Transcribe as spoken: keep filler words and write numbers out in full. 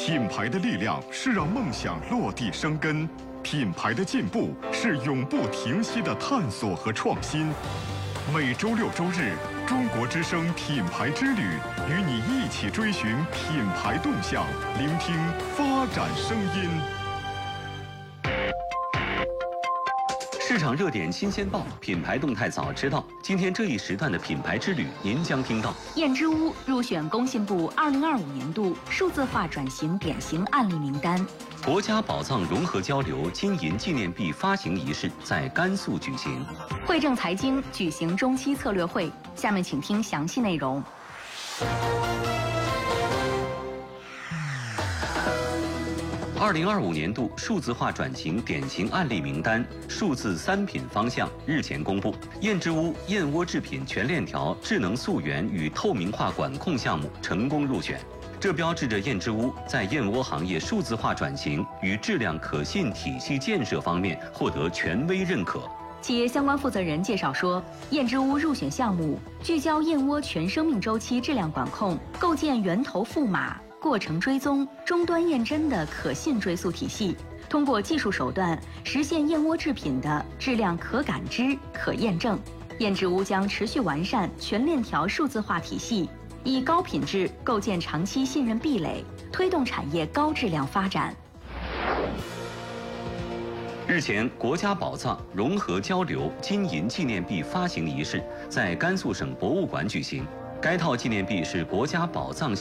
品牌的力量是让梦想落地生根，品牌的进步是永不停息的探索和创新。每周六周日，中国之声品牌之旅，与你一起追寻品牌动向，聆听发展声音。 市场热点新鲜报，品牌动态早知道。今天这一时段的品牌之旅，您将听到： 燕之屋入选工信部二零二五年度数字化转型典型案例名单； 国家宝藏融合交流金银纪念币发行仪式在甘肃举行； 汇正财经举行中期策略会。下面请听详细内容。 二零二五年度数字化转型典型案例名单数字三品方向日前公布，燕之屋燕窝制品全链条智能溯源与透明化管控项目成功入选，这标志着燕之屋在燕窝行业数字化转型与质量可信体系建设方面获得权威认可。 企业相关负责人介绍说，燕之屋入选项目聚焦燕窝全生命周期质量管控，构建源头赋码、过程追踪、终端验真的可信追溯体系，通过技术手段实现燕窝制品的质量可感知、可验证。燕之屋将持续完善全链条数字化体系，以高品质构建长期信任壁垒，推动产业高质量发展。 日前，国家宝藏融合交流金银纪念币发行仪式在甘肃省博物馆举行。该套纪念币是国家宝藏